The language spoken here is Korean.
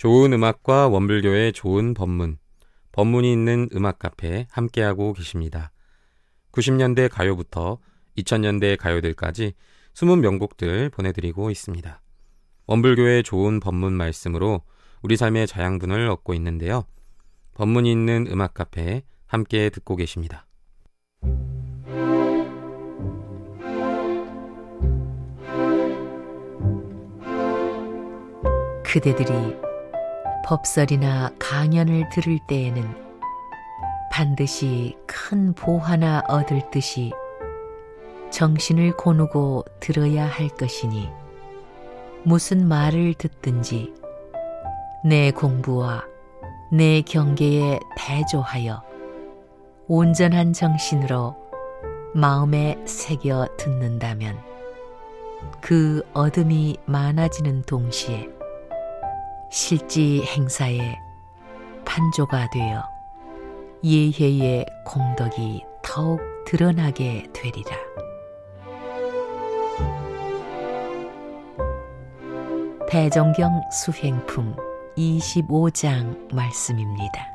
좋은 음악과 원불교의 좋은 법문, 법문이 있는 음악 카페 함께하고 계십니다. 90년대 가요부터 2000년대 가요들까지 숨은 명곡들 보내드리고 있습니다. 원불교의 좋은 법문 말씀으로 우리 삶의 자양분을 얻고 있는데요. 법문이 있는 음악 카페 함께 듣고 계십니다. 그대들이 법설이나 강연을 들을 때에는 반드시 큰 보 하나 얻을 듯이 정신을 고누고 들어야 할 것이니 무슨 말을 듣든지 내 공부와 내 경계에 대조하여 온전한 정신으로 마음에 새겨 듣는다면 그 얻음이 많아지는 동시에 실지 행사에 판조가 되어 예해의 공덕이 더욱 드러나게 되리라. 대종경 수행품 25장 말씀입니다.